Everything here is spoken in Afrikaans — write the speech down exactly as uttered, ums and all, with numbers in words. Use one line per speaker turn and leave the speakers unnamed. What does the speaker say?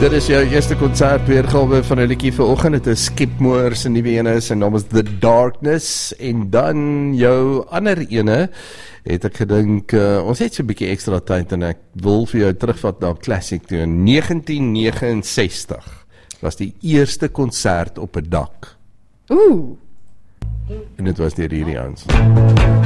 Dit is jou eerste konsert weergawe van 'n liedjie vanoggend. Dit is Skipmore se nuwe ene, sy naam is The Darkness. En dan jou ander ene, het ek gedink, uh, ons het so 'n bietjie ekstra tyd en ek wil vir jou terugvat na Classic toe. In negentien negenensestig was die eerste konsert op 'n dak.
Ooh.
En dit was deur hierdie ouens.